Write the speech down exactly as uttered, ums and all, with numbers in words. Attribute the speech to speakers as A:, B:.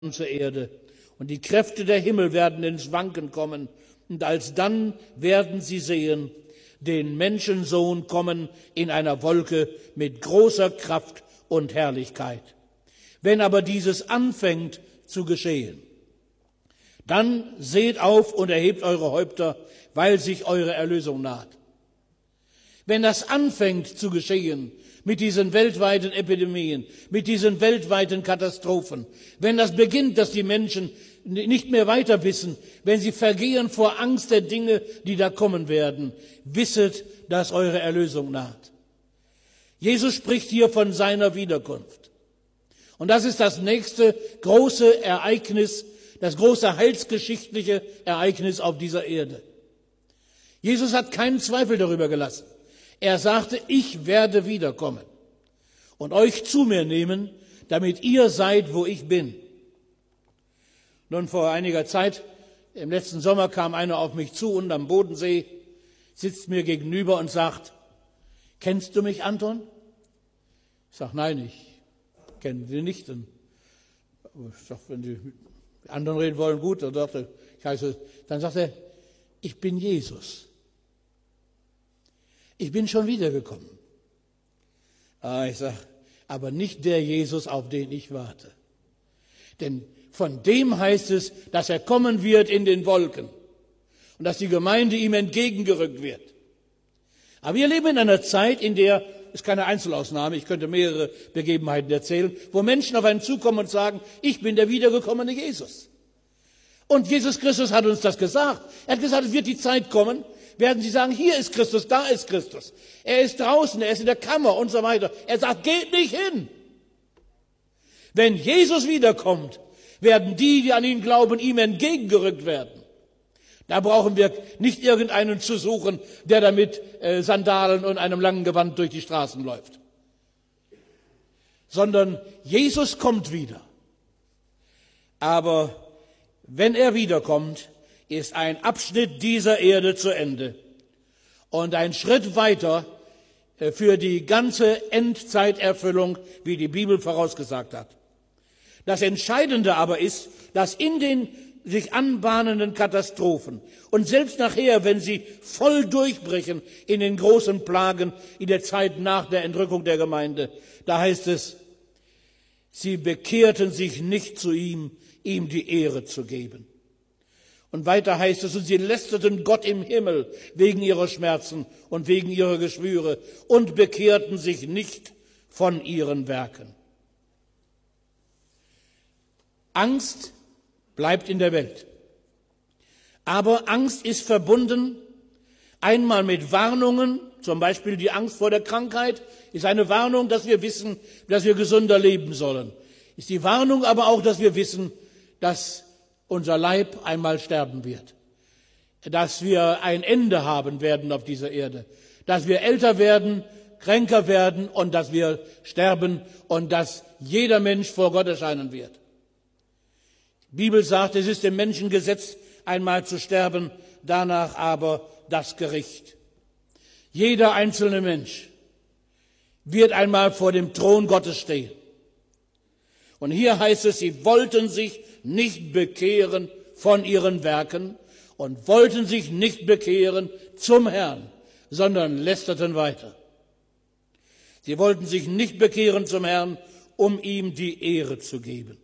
A: zur Erde. Und die Kräfte der Himmel werden ins Wanken kommen. Und alsdann werden sie sehen, den Menschensohn kommen in einer Wolke mit großer Kraft und Herrlichkeit. Wenn aber dieses anfängt zu geschehen, dann seht auf und erhebt eure Häupter, weil sich eure Erlösung naht. Wenn das anfängt zu geschehen, mit diesen weltweiten Epidemien, mit diesen weltweiten Katastrophen, wenn das beginnt, dass die Menschen nicht mehr weiter wissen, wenn sie vergehen vor Angst der Dinge, die da kommen werden, wisset, dass eure Erlösung naht. Jesus spricht hier von seiner Wiederkunft. Und das ist das nächste große Ereignis, das große heilsgeschichtliche Ereignis auf dieser Erde. Jesus hat keinen Zweifel darüber gelassen. Er sagte, ich werde wiederkommen und euch zu mir nehmen, damit ihr seid, wo ich bin. Nun, vor einiger Zeit, im letzten Sommer, kam einer auf mich zu und am Bodensee, sitzt mir gegenüber und sagt, kennst du mich, Anton? Ich sage, nein, ich kenne Sie nicht. Und ich sage, wenn Sie mit anderen reden wollen, gut. Dann, dachte, ich heiße, dann sagt er, ich bin Jesus. Ich bin schon wiedergekommen. Ah, ich sage, aber nicht der Jesus, auf den ich warte. Denn von dem heißt es, dass er kommen wird in den Wolken und dass die Gemeinde ihm entgegengerückt wird. Aber wir leben in einer Zeit, in der, ist keine Einzelausnahme, ich könnte mehrere Begebenheiten erzählen, wo Menschen auf einen zukommen und sagen, ich bin der wiedergekommene Jesus. Und Jesus Christus hat uns das gesagt. Er hat gesagt, es wird die Zeit kommen, werden sie sagen, hier ist Christus, da ist Christus. Er ist draußen, er ist in der Kammer und so weiter. Er sagt, geht nicht hin. Wenn Jesus wiederkommt, werden die, die an ihn glauben, ihm entgegengerückt werden. Da brauchen wir nicht irgendeinen zu suchen, der da mit äh, Sandalen und einem langen Gewand durch die Straßen läuft. Sondern Jesus kommt wieder. Aber wenn er wiederkommt, ist ein Abschnitt dieser Erde zu Ende und ein Schritt weiter für die ganze Endzeiterfüllung, wie die Bibel vorausgesagt hat. Das Entscheidende aber ist, dass in den sich anbahnenden Katastrophen und selbst nachher, wenn sie voll durchbrechen in den großen Plagen in der Zeit nach der Entrückung der Gemeinde, da heißt es, sie bekehrten sich nicht zu ihm, ihm die Ehre zu geben. Und weiter heißt es, und sie lästerten Gott im Himmel wegen ihrer Schmerzen und wegen ihrer Geschwüre und bekehrten sich nicht von ihren Werken. Angst bleibt in der Welt. Aber Angst ist verbunden einmal mit Warnungen, zum Beispiel die Angst vor der Krankheit ist eine Warnung, dass wir wissen, dass wir gesünder leben sollen. Ist die Warnung aber auch, dass wir wissen, dass unser Leib einmal sterben wird, dass wir ein Ende haben werden auf dieser Erde, dass wir älter werden, kränker werden und dass wir sterben und dass jeder Mensch vor Gott erscheinen wird. Die Bibel sagt, es ist dem Menschen gesetzt, einmal zu sterben, danach aber das Gericht. Jeder einzelne Mensch wird einmal vor dem Thron Gottes stehen. Und hier heißt es, sie wollten sich nicht bekehren von ihren Werken und wollten sich nicht bekehren zum Herrn, sondern lästerten weiter. Sie wollten sich nicht bekehren zum Herrn, um ihm die Ehre zu geben.